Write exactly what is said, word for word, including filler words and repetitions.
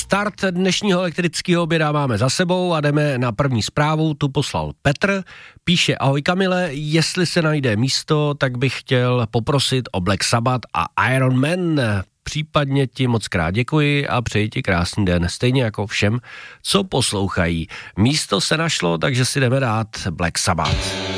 Start dnešního elektrického oběda máme za sebou a jdeme na první zprávu, tu poslal Petr. Píše: ahoj Kamile, jestli se najde místo, tak bych chtěl poprosit o Black Sabbath a Iron Man. Případně ti moc krát děkuji a přeji ti krásný den, stejně jako všem, co poslouchají. Místo se našlo, takže si jdeme dát Black Sabbath.